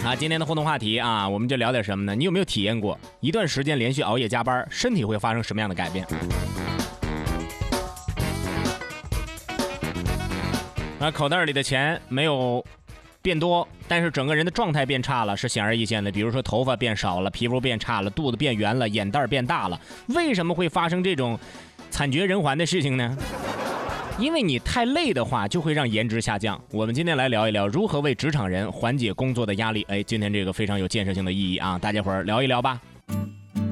今天的互动话题啊，我们就聊点什么呢？你有没有体验过一段时间连续熬夜加班，身体会发生什么样的改变？口袋里的钱没有变多，但是整个人的状态变差了，是显而易见的。比如说头发变少了，皮肤变差了，肚子变圆了，眼袋变大了。为什么会发生这种惨绝人寰的事情呢？因为你太累的话，就会让颜值下降。我们今天来聊一聊如何为职场人缓解工作的压力。今天这个非常有建设性的意义啊，大家伙儿聊一聊吧。